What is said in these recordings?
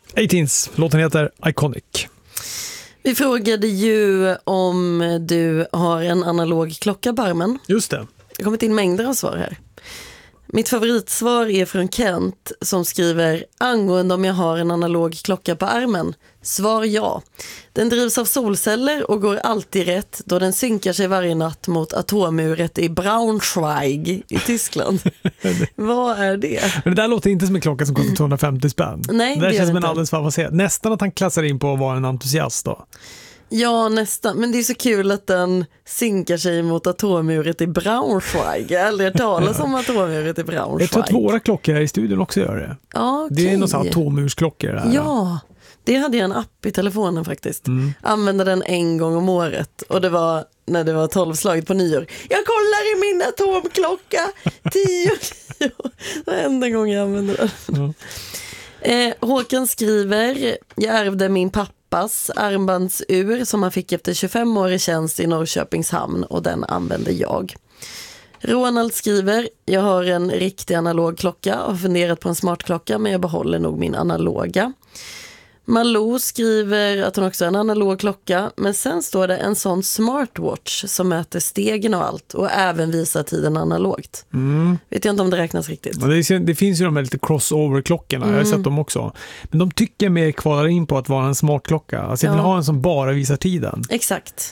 18s, låten heter Iconic. Vi frågade ju om du har en analog klocka på armen. Just det. Det har kommit in mängder av svar här. Mitt favoritsvar är från Kent som skriver angående om jag har en analog klocka på armen. Svar ja. Den drivs av solceller och går alltid rätt då den synkar sig varje natt mot atomuret i Braunschweig i Tyskland. Vad är det? Men det där låter inte som en klocka som kostar 250 spänn. Nej, det där det känns som en inte. alldeles favoriserad. Nästan att han klassar in på att vara en entusiast då. Ja, nästan. Men det är så kul att den synkar sig mot atomuret i Braunschweig. Jag har aldrig hört talas om atomuret i Braunschweig. Jag tror att våra klockor här i studion också gör det. Ja, okej. Det är någon sån här atomursklockor där. Ja, det hade jag en app i telefonen faktiskt. Använde den en gång om året. Och det var när det var 12-slaget på nyår. Jag kollar i min atomklocka. 10. Varenda gång jag använde den. Håkan skriver, jag ärvde min pappas armbandsur som han fick efter 25 år i tjänst i Norrköpings hamn och den använde jag. Ronald skriver, jag har en riktig analog klocka och har funderat på en smartklocka men jag behåller nog min analoga. Malou skriver att hon också har en analog klocka men sen står det en sån smartwatch som mäter stegen och allt och även visar tiden analogt. Vet jag inte om det räknas riktigt. Ja, det finns ju de här lite crossover-klockorna, jag har sett dem också. Men de tycker mer kvalar in på att vara en smartklocka. Alltså jag vill ha en som bara visar tiden. Exakt.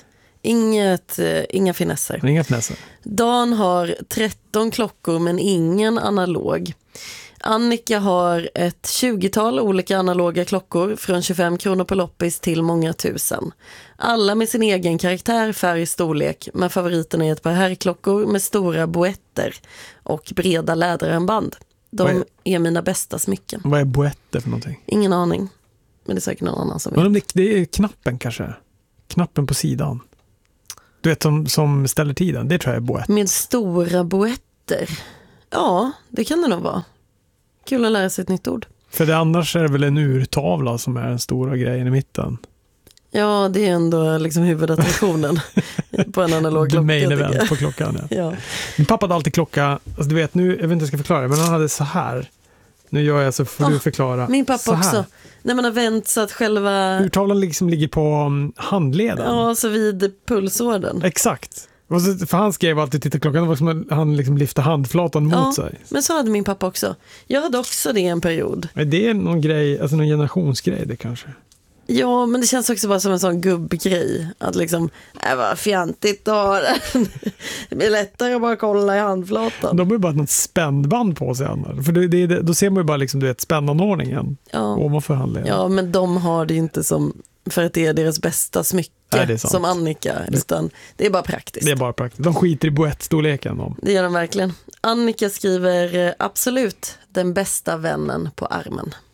Inga finesser. Inga finesser. Dan har 13 klockor men ingen analog. Annika har ett 20-tal olika analoga klockor från 25 kronor på loppis till många tusen. Alla med sin egen karaktär, färg, storlek, men favoriten är ett par herrklockor med stora boetter och breda läderarmband. De är mina bästa smycken. Vad är boetter för någonting? Ingen aning, men det är säkert någon annan som vet. Men det är knappen kanske? Knappen på sidan. Du vet som ställer tiden, det tror jag är boett. Med stora boetter. Ja, det kan det nog vara. Kul att lära sig ett nytt ord. För det annars är det väl en urtavla som är den stora grejen i mitten. Ja, det är ändå liksom huvudattraktionen på en analog klocka. Main event på klockan. Ja. Min pappa hade alltid klocka, alltså du vet nu, jag vet inte hur jag ska förklara det, men han hade så här. Nu gör jag så får du förklara. Min pappa också. När man har vänt så att själva urtavlan liksom ligger på handleden. Ja, så vid pulsådern. Exakt. Och så, för han skrev alltid titta klockan, det var som att han liksom lyfte handflatan mot sig. Men så hade min pappa också. Jag hade också det en period. Men det är någon grej, alltså någon generationsgrej det kanske. Ja, men det känns också bara som en sån gubbgrej. Att liksom, vad fjantigt att ha den. Det blir lättare att bara kolla i handflatan. De har ju bara något spännband på sig annars. För då ser man ju bara liksom, du vet, spännanordningen ovanför handleden. Ja, men de har det inte som för att det är deras bästa smycke som Annika. Utan det är bara praktiskt. Det är bara praktiskt. De skiter i boettstorleken. Det gör de verkligen. Annika skriver absolut den bästa vännen på armen.